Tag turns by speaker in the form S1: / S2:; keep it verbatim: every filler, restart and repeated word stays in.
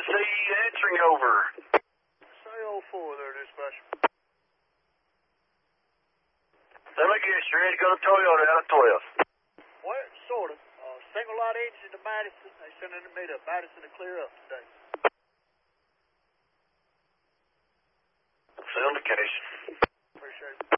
S1: see answering over.
S2: Say oh four there, dispatcher.
S1: Let me guess, you're ready to go to Toyota out of twelve.
S2: Well, sort of. Uh, single lot engine to Madison. They sending me to Madison to clear up today.
S1: Send indication.
S2: Appreciate it.